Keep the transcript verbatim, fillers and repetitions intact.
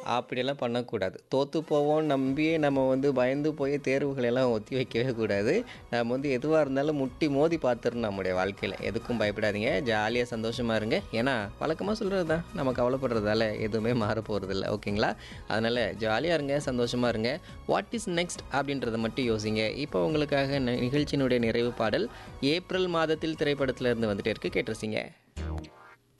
அப்படியெல்லாம் பண்ணக்கூடாது. தோத்து போவோம்னு நம்பியே நம்ம வந்து பயந்து போய் தேர்வுகள எல்லாம் ஒத்தி வைக்கவே கூடாது. நம்ம வந்து எதுவா இருந்தாலும் முட்டி மோதி பார்த்துரணும் நம்முடைய வாழ்க்கையில. எதுக்கும் பயப்படாதீங்க. ஜாலியா சந்தோஷமா இருங்க. ஏன்னா, வழக்கமா சொல்றது தான். நம்ம கவலைப்படுறதால எதுவுமே மாறப் போறதில்ல. ஓகேங்களா? அதனால ஜாலியா இருங்க, சந்தோஷமா இருங்க. வாட் இஸ் நெக்ஸ்ட் அப்படின்றத மட்டும் யோசிங்க. இப்போ உங்களுக்காக ந நிகழ்ச்சியினுடைய நிறைவு பாடல் ஏப்ரல் மாதத்தில் திரைப்படத்திலிருந்து வந்துட்டே இருக்கு. கேட்டு ரசிங்க.